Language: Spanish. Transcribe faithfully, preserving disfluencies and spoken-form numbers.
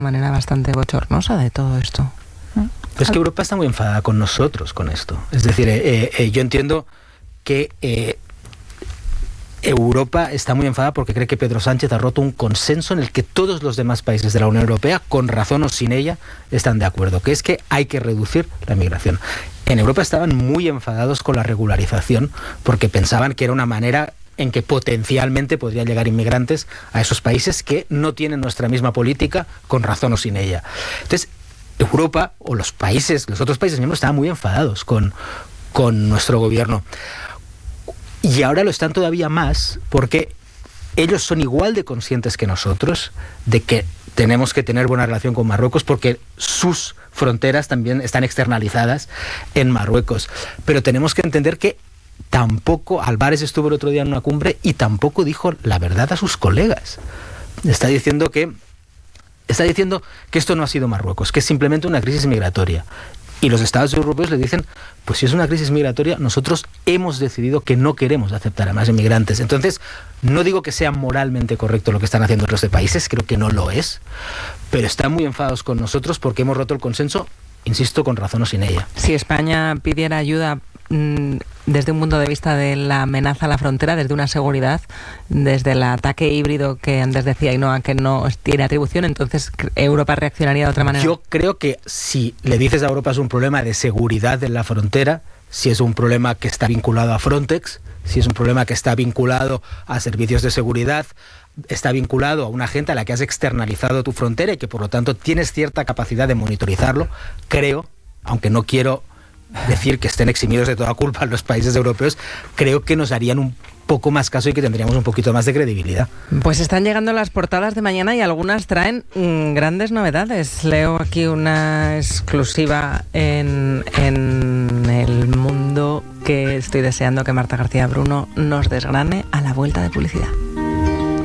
manera bastante bochornosa de todo esto. Pero es que Europa está muy enfadada con nosotros con esto. Es decir, eh, eh, yo entiendo que eh, Europa está muy enfadada porque cree que Pedro Sánchez ha roto un consenso en el que todos los demás países de la Unión Europea, con razón o sin ella, están de acuerdo, que es que hay que reducir la migración. En Europa estaban muy enfadados con la regularización porque pensaban que era una manera en que potencialmente podrían llegar inmigrantes a esos países que no tienen nuestra misma política, con razón o sin ella. Entonces, Europa o los países, los otros países miembros estaban muy enfadados con, con nuestro gobierno. Y ahora lo están todavía más porque ellos son igual de conscientes que nosotros de que tenemos que tener buena relación con Marruecos porque sus fronteras también están externalizadas en Marruecos. Pero tenemos que entender que tampoco, Álvarez estuvo el otro día en una cumbre y tampoco dijo la verdad a sus colegas. Está diciendo que Está diciendo que esto no ha sido Marruecos, que es simplemente una crisis migratoria. Y los Estados europeos le dicen, pues si es una crisis migratoria, nosotros hemos decidido que no queremos aceptar a más inmigrantes. Entonces, no digo que sea moralmente correcto lo que están haciendo otros de países, creo que no lo es, pero están muy enfadados con nosotros porque hemos roto el consenso, insisto, con razón o sin ella. Si España pidiera ayuda mmm, desde un punto de vista de la amenaza a la frontera, desde una seguridad, desde el ataque híbrido que antes decía Ainhoa que no tiene atribución, entonces Europa reaccionaría de otra manera. Yo creo que si le dices a Europa es un problema de seguridad en la frontera, si es un problema que está vinculado a Frontex, si es un problema que está vinculado a servicios de seguridad, está vinculado a una gente a la que has externalizado tu frontera y que por lo tanto tienes cierta capacidad de monitorizarlo, creo, aunque no quiero decir que estén eximidos de toda culpa los países europeos, creo que nos harían un poco más caso y que tendríamos un poquito más de credibilidad. Pues están llegando las portadas de mañana y algunas traen mmm, grandes novedades. Leo aquí una exclusiva en, en El Mundo que estoy deseando que Marta García Bruno nos desgrane a la vuelta de publicidad.